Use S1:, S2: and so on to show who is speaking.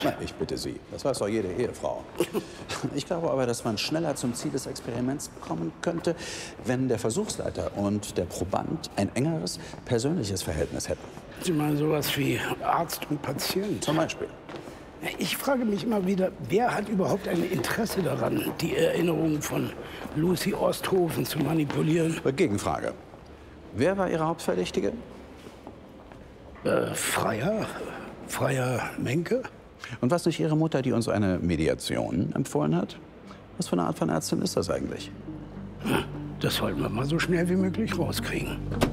S1: Na, ich bitte Sie. Das weiß doch jede Ehefrau. Ich glaube aber, dass man schneller zum Ziel des Experiments kommen könnte, wenn der Versuchsleiter und der Proband ein engeres persönliches Verhältnis hätten.
S2: Sie meinen sowas wie Arzt und Patient?
S1: Zum Beispiel.
S2: Ich frage mich immer wieder, wer hat überhaupt ein Interesse daran, die Erinnerungen von Lucy Osthofen zu manipulieren?
S1: Gegenfrage. Wer war Ihre Hauptverdächtige?
S2: Freier Menke?
S1: Und was nicht Ihre Mutter, die uns eine Mediation empfohlen hat? Was für eine Art von Ärztin ist das eigentlich?
S2: Das sollten wir mal so schnell wie möglich rauskriegen.